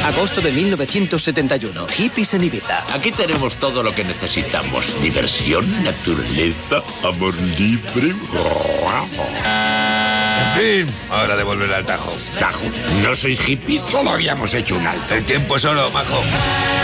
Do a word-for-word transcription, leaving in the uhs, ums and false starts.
Agosto de mil novecientos setenta y uno. Hippies en Ibiza. Aquí tenemos todo lo que necesitamos. Diversión, naturaleza, amor libre. En fin, hora de volver al Tajo. Tajo. ¿No sois hippies? Solo habíamos hecho un alto. El tiempo solo, majo.